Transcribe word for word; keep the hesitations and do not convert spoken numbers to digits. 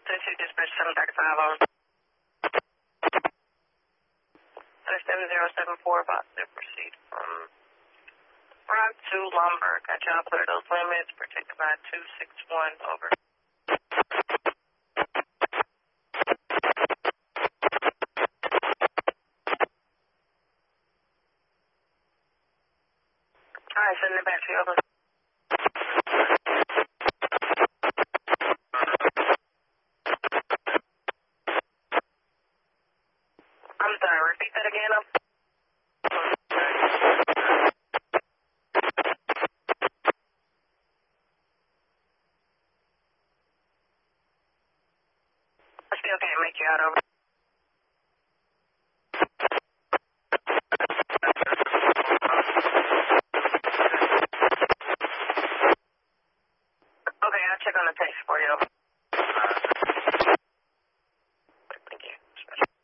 three two dispatch seven back five on. seven zero seven four, about to proceed from Rock to Lombard. Got y'all clear those limits, protected by two six one, over. Alright, sending it back to you, over. I'm sorry, repeat that again, up. I still can't make you out, over. Okay, I'll check on the text for you, over.